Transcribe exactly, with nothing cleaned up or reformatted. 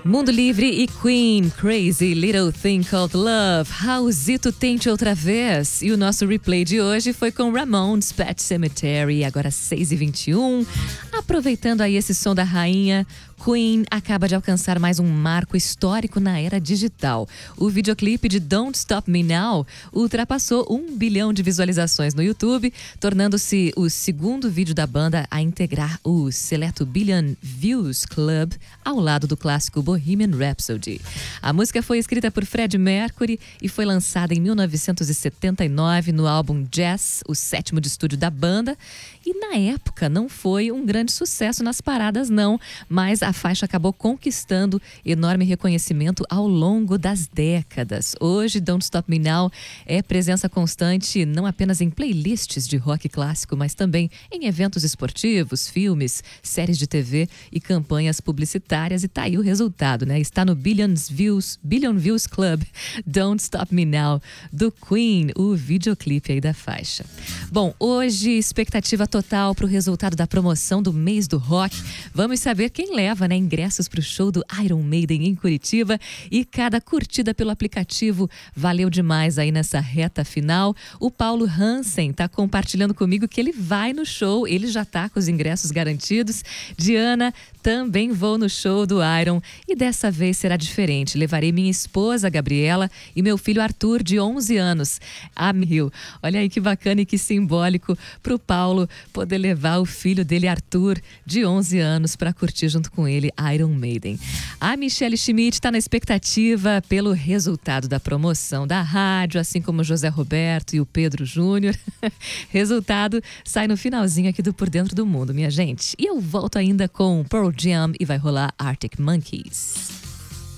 Mundo Livre e Queen, Crazy Little Thing Called Love, Raulzito Tente Outra Vez. E o nosso replay de hoje foi com Ramones, Pet Sematary, agora seis e vinte e um. Aproveitando aí esse som da rainha, Queen acaba de alcançar mais um marco histórico na era digital. O videoclipe de Don't Stop Me Now ultrapassou um bilhão de visualizações no YouTube, tornando-se o segundo vídeo da banda a integrar o seleto Billion Views Club ao lado do clássico Bohemian Rhapsody. A música foi escrita por Freddie Mercury e foi lançada em mil novecentos e setenta e nove no álbum Jazz, o sétimo de estúdio da banda. E na época não foi um grande sucesso nas paradas não, mas a faixa acabou conquistando enorme reconhecimento ao longo das décadas. Hoje, Don't Stop Me Now é presença constante não apenas em playlists de rock clássico, mas também em eventos esportivos, filmes, séries de T V e campanhas publicitárias. E tá aí o resultado, né? Está no Billions Views, Billion Views Club, Don't Stop Me Now, do Queen, o videoclipe aí da faixa. Bom, hoje, expectativa total para o resultado da promoção do mês do rock. Vamos saber quem leva, né, ingressos para o show do Iron Maiden em Curitiba, e cada curtida pelo aplicativo valeu demais aí nessa reta final. O Paulo Hansen está compartilhando comigo que ele vai no show, ele já está com os ingressos garantidos. Diana, também vou no show do Iron e dessa vez será diferente. Levarei minha esposa Gabriela e meu filho Arthur, de onze anos, a mil. Olha aí que bacana e que simbólico para o Paulo poder levar o filho dele, Arthur, de onze anos, para curtir junto com ele Iron Maiden. A Michelle Schmidt está na expectativa pelo resultado da promoção da rádio, assim como o José Roberto e o Pedro Júnior. Resultado sai no finalzinho aqui do Por Dentro do Mundo, minha gente. E eu volto ainda com Pearl Jam e vai rolar Arctic Monkeys.